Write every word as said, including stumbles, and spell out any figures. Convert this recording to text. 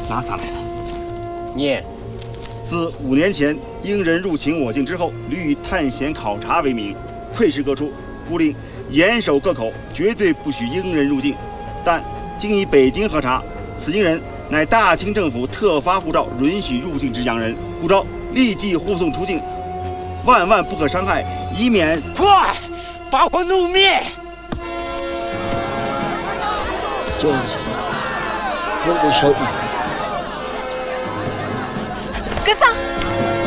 哪撒来的？ 念。 自五年前英人入侵我境之后，屡以探险考察为名，窥视各处，故令严守各口，绝对不许英人入境。但经以北京核查，此英人乃大清政府特发护照允许入境之洋人，护照立即护送出境，万万不可伤害，以免快把我怒灭！ 这样子，我不小意。 格桑。